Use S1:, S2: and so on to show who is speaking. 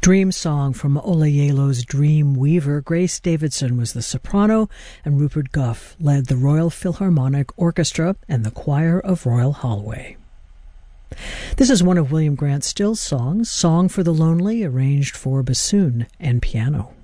S1: Dream Song from Olayelo's Dream Weaver. Grace Davidson was the soprano, and Rupert Gough led the Royal Philharmonic Orchestra and the Choir of Royal Holloway. This is one of William Grant Still's songs, Song for the Lonely, arranged for bassoon and piano.